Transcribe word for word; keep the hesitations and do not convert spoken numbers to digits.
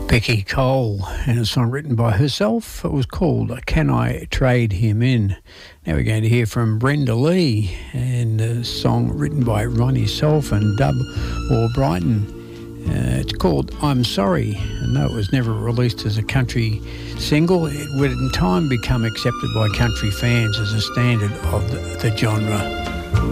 Becky Cole, and a song written by herself. It was called Can I Trade Him In? Now we're going to hear from Brenda Lee, and a song written by Ronnie Self and Dub Albrighton. Uh, it's called I'm Sorry, and though it was never released as a country single, it would in time become accepted by country fans as a standard of the, the genre.